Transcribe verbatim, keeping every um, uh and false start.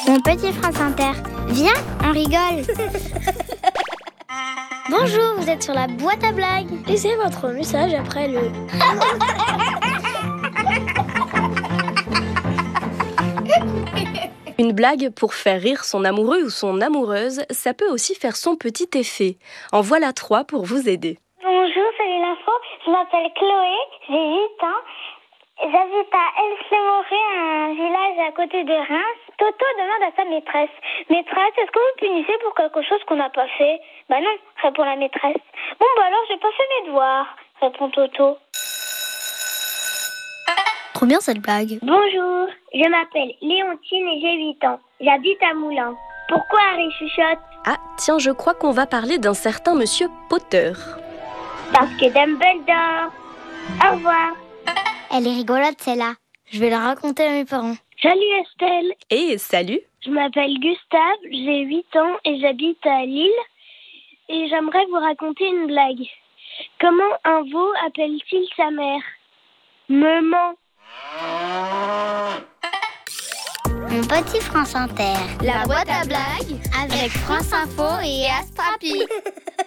Mon petit France Inter. Viens, on rigole. Bonjour, vous êtes sur la boîte à blagues. Laissez votre message après le... Une blague pour faire rire son amoureux ou son amoureuse, ça peut aussi faire son petit effet. En voilà trois pour vous aider. Bonjour, salut l'info. Je m'appelle Chloé, j'ai huit ans. J'habite à Elflemoré, un village à côté de Reims. Toto demande à sa maîtresse: Maîtresse, est-ce que vous punissez pour quelque chose qu'on n'a pas fait? Bah non, répond la maîtresse. Bon bah alors j'ai pas fait mes devoirs, répond Toto. Trop bien cette blague. Bonjour, je m'appelle Léontine et j'ai huit ans. J'habite à Moulins. Pourquoi Harry chuchote? Ah, tiens, je crois qu'on va parler d'un certain monsieur Potter. Parce que Dumbledore. Au revoir. Elle est rigolote celle-là. Je vais la raconter à mes parents. Salut Estelle. Et salut! Je m'appelle Gustave, j'ai huit ans et j'habite à Lille. Et j'aimerais vous raconter une blague. Comment un veau appelle-t-il sa mère? Maman. Mon petit France Inter. La boîte à blagues Avec France Info et Astrapi.